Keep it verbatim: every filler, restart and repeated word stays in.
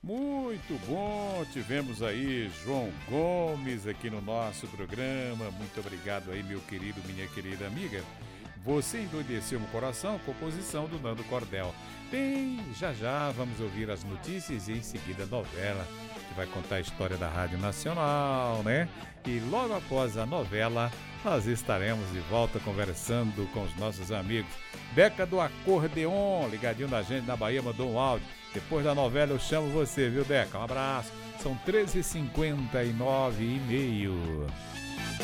Muito bom, tivemos aí João Gomes aqui no nosso programa. Muito obrigado aí, meu querido, minha querida amiga. Você endoideceu meu coração, composição do Nando Cordel. Bem, já já vamos ouvir as notícias e em seguida a novela, que vai contar a história da Rádio Nacional, né? E logo após a novela, nós estaremos de volta conversando com os nossos amigos. Beca do Acordeon, ligadinho na gente na Bahia, mandou um áudio. Depois da novela eu chamo você, viu, Deca? Um abraço. São treze e cinquenta e nove e meio.